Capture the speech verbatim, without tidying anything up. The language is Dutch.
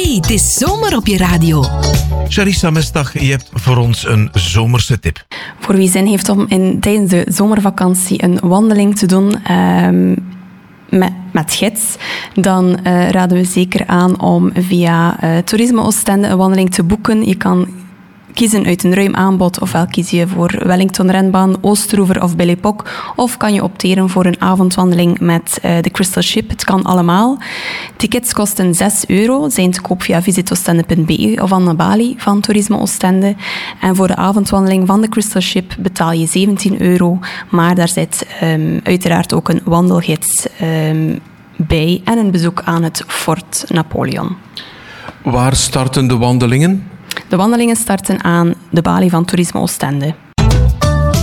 Hey, het is zomer op je radio. Charissa Mestag, je hebt voor ons een zomerse tip. Voor wie zin heeft om in, tijdens de zomervakantie een wandeling te doen um, met, met gids, dan uh, raden we zeker aan om via uh, Toerisme Oostende een wandeling te boeken. Je kan kiezen uit een ruim aanbod, ofwel kies je voor Wellington-renbaan, Oosteroever of Belle-Époque, of kan je opteren voor een avondwandeling met uh, de Crystal Ship. Het kan allemaal. Tickets kosten zes euro, zijn te koop via visitoostende punt b e of Anne Bali van Toerisme Oostende. En voor de avondwandeling van de Crystal Ship betaal je zeventien euro, maar daar zit um, uiteraard ook een wandelgids um, bij en een bezoek aan het Fort Napoleon. Waar starten de wandelingen? De wandelingen starten aan de balie van Toerisme Oostende.